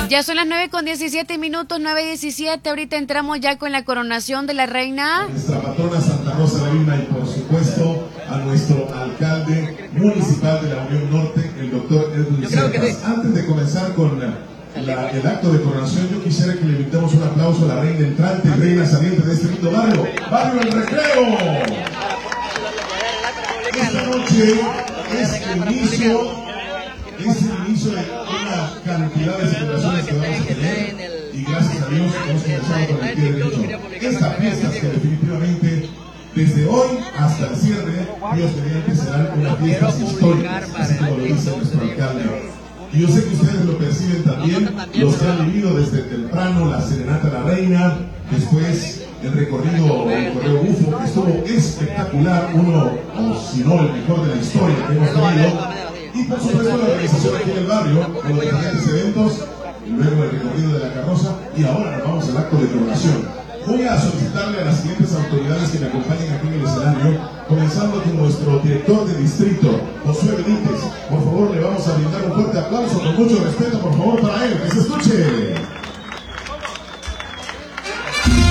Ya son las 9:17, 9:17. Ahorita entramos ya con la coronación de la reina. Nuestra patrona Santa Rosa de Lima y por supuesto a nuestro alcalde municipal de la Unión Norte, el doctor Edwin Cercas. Antes de comenzar con el acto de coronación, yo quisiera que le invitemos un aplauso a la reina entrante y reina saliente de este lindo barrio, Barrio El Recreo. Esta noche es el inicio de una cantidad de celebraciones que vamos a tener y gracias a Dios hemos comenzado con el pie derecho. Estas fiestas que definitivamente desde hoy hasta el cierre, Dios mediante serán unas fiestas históricas, así como lo dice nuestro alcalde. Y yo sé que ustedes lo perciben también, los que han vivido desde temprano, la serenata a la reina, después el recorrido, el correo bufo, que estuvo espectacular, uno, o si no, el mejor de la historia que hemos tenido. Y por supuesto la organización aquí en el barrio, con los diferentes eventos, y luego el recorrido de la carroza, y ahora nos vamos al acto de coronación. Voy a solicitarle a las siguientes autoridades que me acompañen aquí en el escenario, comenzando con nuestro director de distrito, Josué Benítez. Por favor, le vamos a brindar un fuerte aplauso con mucho respeto, por favor, para él, que se escuche.